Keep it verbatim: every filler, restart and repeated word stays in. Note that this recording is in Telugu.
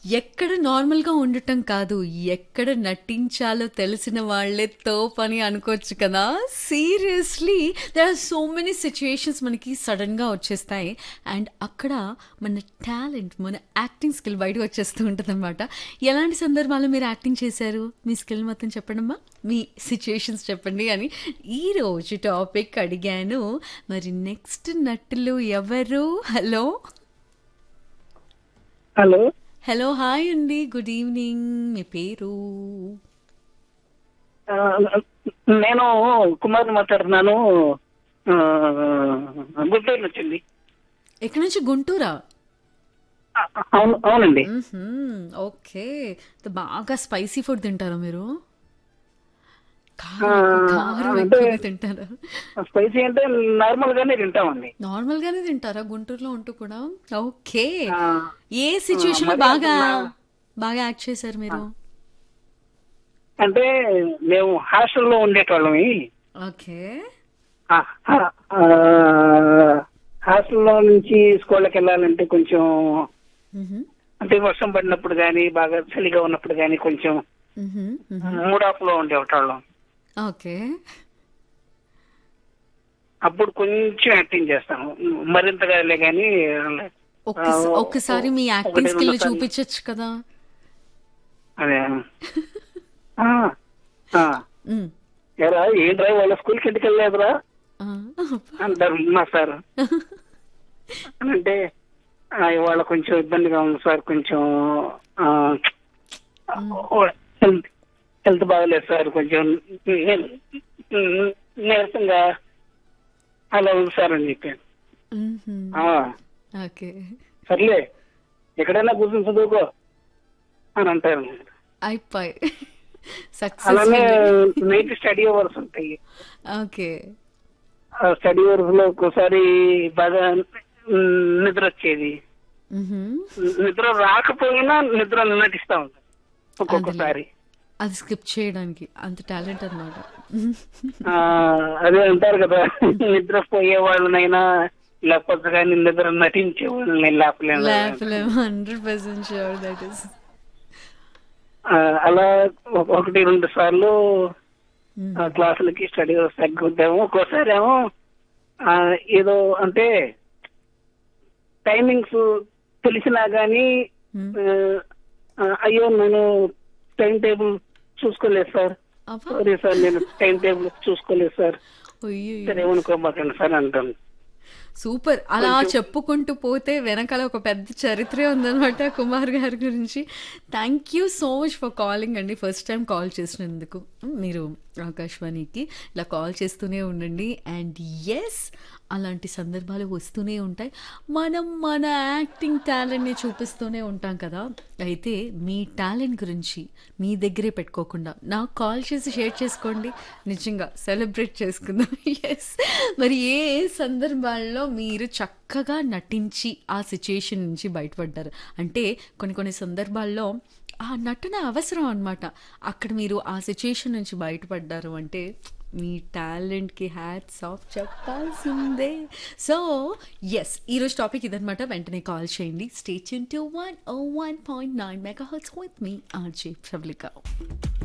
ఎక్కడ నార్మల్‌గా ఉండటం కాదు. ఎక్కడ నటించాలో తెలిసిన వాళ్ళే తోపని అనుకోవచ్చు కదా! Seriously there are so many situations మనకి సడెన్‌గా వచ్చేస్తాయి. అండ్ అక్కడ మన టాలెంట్, మన యాక్టింగ్ స్కిల్ బయటకు వచ్చేస్తూ ఉంటదనమాట. ఎలాంటి సందర్భాల్లో మీరు యాక్టింగ్ చేశారు? మీ స్కిల్ మొత్తం చెప్పండమ్మా. మీ సిట్యుయేషన్స్ చెప్పండి అని ఈరోజు టాపిక్ అడిగాను. మరి నెక్స్ట్ నటులు ఎవరు? హలో! హలో. హలో హాయ్ అండి గుడ్ ఈవినింగ్ మీ పేరు ఆ, నేను కుమార్ మాట్లాడుతున్నాను. ఆ, గుంటూరు వచ్చింది. ఎక్కడి నుంచి గుంటూరా అవును అవునండి. మ్మ్హ్మ్. ఓకే బాగా స్పైసీ ఫుడ్ తింటారా మీరు ఆ, కారం ఎక్కువ కారం అంటే ఎక్కువగా తింటారా స్పైసీ అంటే నార్మల్ గానే తింటామండి. నార్మల్ గానే తింటారా గుంటూరులో ఉంటూ కూడా ఓకే ఆ, ఏ ఆ, సిచ్యుయేషన్ లో మరి అంత బాగా నా- బాగా యాక్ట్ చేశారు ఆ, మీరు అంటే మేము హాస్టల్లో ఉండేటోళ్ళమి. ఓకే ఆ, ఆ, ఆ, హాస్టల్లో నుంచి స్కూల్కి వెళ్ళాలంటే కొంచెం, మ్మ్హ్మ్. అంటే వర్షం పడినప్పుడు కానీ బాగా చలిగా ఉన్నప్పుడు కానీ కొంచెం మ్మ్హ్మ్. మ్మ్హ్మ్. మూడ్ ఆఫ్ లో ఉండేటోళ్ళం. ఓకే అప్పుడు కొంచెం యాక్టింగ్ చేస్తాను, మరింతగా లే కానీ ఆ, ఒక్కస- ఓ- ఒక్కసారి ఓ- మీ ఒకటి యాక్టింగ్ రెండు స్కిల్ సార్లు చూపించచ్చు కదా అదే. ఆ, ఆ, మ్మ్. ఎరా ఏంట్రా వాళ్ళ స్కూల్కి ఎందుకు వెళ్ళలేదురా ఆ. అంటారు మా సార్. అని అంటే "ఆ, ఇవాళ కొంచెం ఇబ్బందిగా ఉంది సార్, కొంచెం ఆ, మ్మ్. హెల్త్ హెల్త్ బాగలేదు సార్, కొంచెం నీరసంగా అలా ఉంది సార్" అని చెప్పాను. మ్మ్హ్మ్. "ఆ, ఓకే సర్లే ఎక్కడైనా కూర్చొని చదువుకో" అని అంటారు. అయిపోయి అలానే సక్సెస్ఫుల్ నైట్ స్టడీ అవర్స్ ఉంటాయి. ఓకే ఆ స్టడీ అవర్స్ లో ఒక్కోసారి బాగా ఉమ్, నిద్ర వచ్చేది. మ్మ్హ్మ్. నిద్ర రాకపోయినా నిద్ర నటిస్తా ఉంటాను అదిలే ఒక్కొక్కసారి. అది స్కిప్ చేయడానికి అంత టాలెంట్ అనమాట ఆ అదే అంటారు కదా, నిద్ర పోయే వాళ్ళనైనా లేకపోతే కానీ నిద్ర నటించే వాళ్ళని లేపలేము కదా అంటారు. లేపలేము hundred percent sure that is ఆ, అలా ఒక- ఒకటి రెండు సార్లు ఆ క్లాసులకి స్టడీ అవర్స్ తగ్గుతాము. ఒక్కోసారి ఏమో ఆ, ఏదో అంటే టైమింగ్స్ తెలిసినా గానీ ఆ, ఆ, అయ్యో నేను టైం టేబుల్ చూసుకోలేదు సార్, అబ్బా సారీ సార్ నేను టైం టేబుల్ చూసుకోలేదు సార్, అయ్యో సరే ఏమనుకోమాకండి సార్ అంటాను. సూపర్ అలా కొంచెం చెప్పుకుంటూ పోతే వెనకాల ఒక పెద్ద చరిత్రే ఉందన్నమాట కుమార్ గారి గురించి thank you so much for calling అండి ఫస్ట్ టైం కాల్ చేసినందుకు మీరు ఆకాశవాణికి ఇలా కాల్ చేస్తూనే ఉండండి అండ్ ఎస్ అలాంటి సందర్భాలు వస్తూనే ఉంటాయి మనం మన యాక్టింగ్ టాలెంట్ని చూపిస్తూనే ఉంటాం కదా అయితే మీ టాలెంట్ గురించి మీ దగ్గరే పెట్టుకోకుండా నాకు కాల్ చేసి షేర్ చేసుకోండి నిజంగా సెలబ్రేట్ చేసుకుందాం ఎస్ మరి ఏ ఏ సందర్భాల్లో మీరు చక్కగా నటించి ఆ సిచ్యుయేషన్ నుంచి బయటపడ్డారు అంటే కొన్ని కొన్ని సందర్భాల్లో ఆ నటన అవసరం అనమాట అక్కడ మీరు ఆ సిచ్యుయేషన్ నుంచి బయటపడ్డారు అంటే మీ టాలెంట్కి హ్యాట్స్ ఆఫ్ చెప్పాల్సిందే సో ఎస్ ఈరోజు టాపిక్ ఇదనమాట వెంటనే కాల్ చేయండి stay tune to one oh one point nine mega hurts with me RJ Pravalika